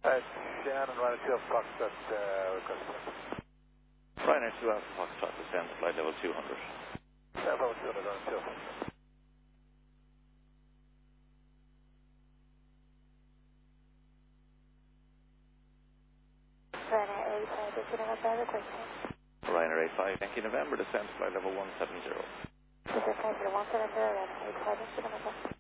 Shannon, Ryanair 2 Alpha Foxtrot, request. Ryanair 2 Alpha Foxtrot, descend to flight level 200. Level 200, Ryanair 2 Alpha. Ryanair 85, Yankee November, request. Ryanair 85, Yankee November, descend to flight level 170. Descend to 170, Ryanair 85, Yankee November.